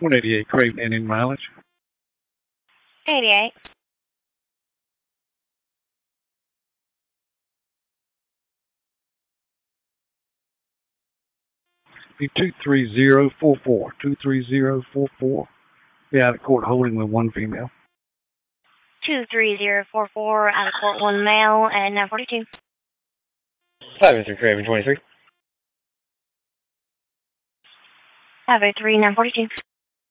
188 Craven Indian mileage. 88. Be 23044. 23044. Be out of court holding with one female. 23044, out of court, 1 male, and 942. 5-3 Craven 23. 503, 942.